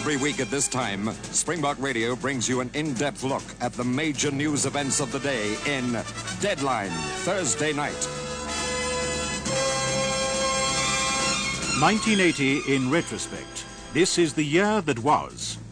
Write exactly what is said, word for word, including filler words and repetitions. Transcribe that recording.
Every week at this time, Springbok Radio brings you an in-depth look at the major news events of the day in Deadline, Thursday night. nineteen eighty in retrospect. This is the year that was.